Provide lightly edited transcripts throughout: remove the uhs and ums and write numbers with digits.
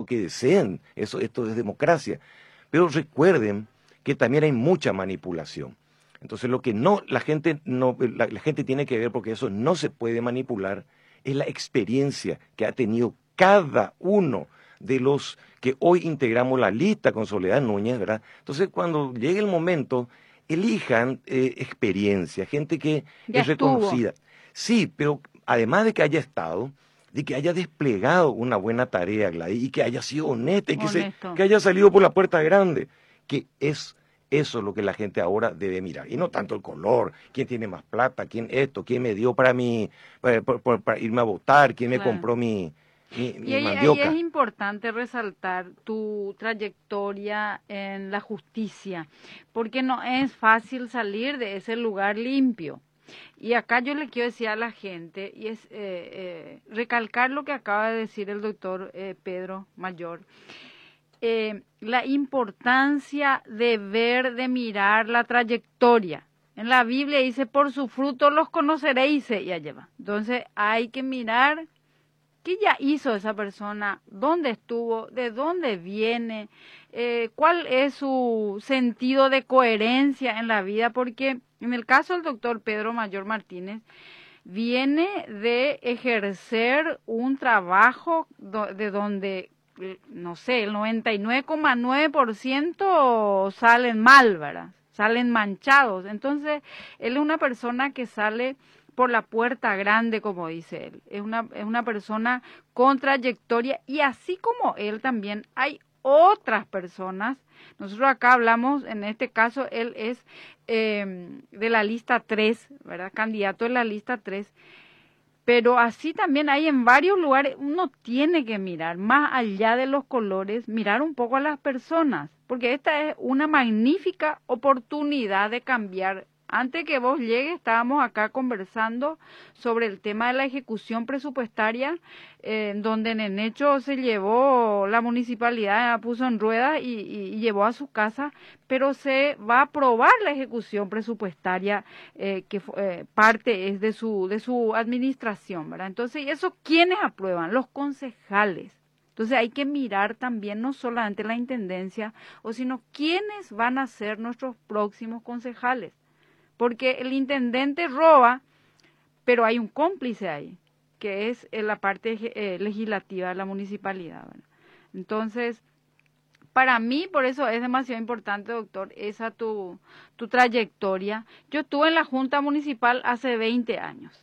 que deseen, esto es democracia. Pero recuerden que también hay mucha manipulación. Entonces lo que la gente tiene que ver, porque eso no se puede manipular, es la experiencia que ha tenido cada uno de los que hoy integramos la lista con Soledad Núñez, ¿verdad? Entonces cuando llegue el momento, elijan experiencia, gente que Ya es estuvo. reconocida. Sí, pero además de que haya estado, de que haya desplegado una buena tarea, Gladys, y que haya sido honesta, y Honesto. que haya salido por la puerta grande, que es eso lo que la gente ahora debe mirar, y no tanto el color, quién tiene más plata, quién me dio para irme a votar, quién me Claro. compró mi Y ahí mandioca. es importante resaltar tu trayectoria en la justicia, porque no es fácil salir de ese lugar limpio. Y acá yo le quiero decir a la gente, y es recalcar lo que acaba de decir el doctor Pedro Mayor, la importancia de ver, de mirar la trayectoria. En la Biblia dice, por su fruto los conoceréis, y allá va. Entonces hay que mirar qué ya hizo esa persona, dónde estuvo, de dónde viene, cuál es su sentido de coherencia en la vida, porque en el caso del doctor Pedro Mayor Martínez, viene de ejercer un trabajo de donde, no sé, el 99,9% salen mal, ¿verdad? Salen manchados. Entonces, él es una persona que sale por la puerta grande, como dice él. Es una persona con trayectoria, y así como él también hay otras personas. Nosotros acá hablamos, en este caso, él es de la lista 3, ¿verdad? Candidato de la lista 3. Pero así también hay en varios lugares. Uno tiene que mirar, más allá de los colores, mirar un poco a las personas, porque esta es una magnífica oportunidad de cambiar. Antes que vos llegues, estábamos acá conversando sobre el tema de la ejecución presupuestaria, donde en hecho se llevó, la municipalidad puso en ruedas y llevó a su casa, pero se va a aprobar la ejecución presupuestaria, parte es de su administración, ¿verdad? Entonces, ¿y eso quiénes aprueban? Los concejales. Entonces hay que mirar también no solamente la intendencia, sino quiénes van a ser nuestros próximos concejales. Porque el intendente roba, pero hay un cómplice ahí, que es la parte legislativa de la municipalidad, ¿verdad? Entonces, para mí, por eso es demasiado importante, doctor, esa tu trayectoria. Yo estuve en la Junta Municipal hace 20 años.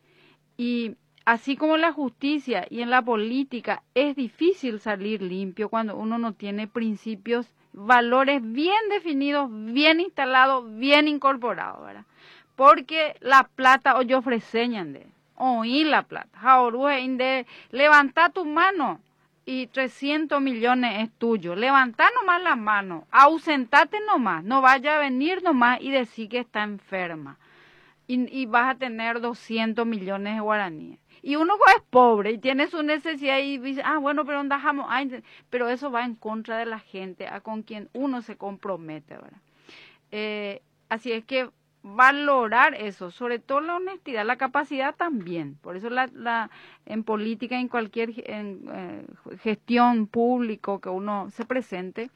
Y así como en la justicia y en la política, es difícil salir limpio cuando uno no tiene principios, valores bien definidos, bien instalados, bien incorporados, ¿verdad? Porque la plata o yo ofreceñan de, oí la plata, ahora de levanta tu mano y 300 millones es tuyo, levanta nomás la mano, ausentate nomás, no vaya a venir nomás y decir que está enferma y vas a tener 200 millones de guaraníes. Y uno es pobre y tiene su necesidad y dice, bueno, pero andamos, pero eso va en contra de la gente con quien uno se compromete, ¿verdad? Así es que valorar eso, sobre todo la honestidad, la capacidad también. Por eso en política, en cualquier gestión pública que uno se presente,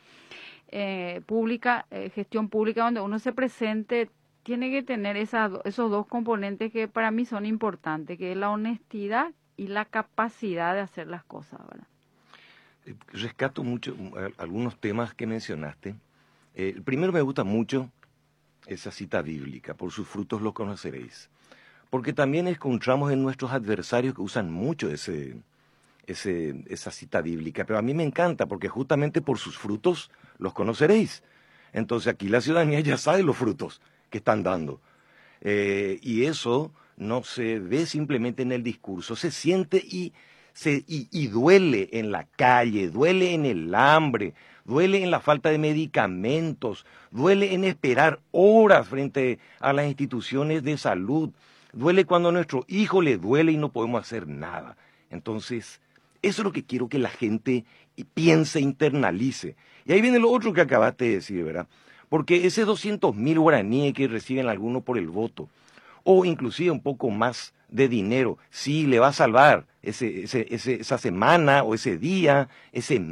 gestión pública donde uno se presente, tiene que tener esos dos componentes que para mí son importantes, que es la honestidad y la capacidad de hacer las cosas, ¿verdad? Rescato mucho algunos temas que mencionaste. El primero, me gusta mucho esa cita bíblica, por sus frutos los conoceréis. Porque también encontramos en nuestros adversarios que usan mucho esa cita bíblica, pero a mí me encanta porque justamente por sus frutos los conoceréis. Entonces aquí la ciudadanía ya sabe los frutos que están dando. Y eso no se ve simplemente en el discurso, se siente y duele en la calle, duele en el hambre, duele en la falta de medicamentos, duele en esperar horas frente a las instituciones de salud, duele cuando a nuestro hijo le duele y no podemos hacer nada. Entonces, eso es lo que quiero que la gente piense, internalice. Y ahí viene lo otro que acabaste de decir, ¿verdad? Porque ese 200.000 guaraníes que reciben algunos por el voto, o inclusive un poco más de dinero, sí le va a salvar esa semana o ese día, ese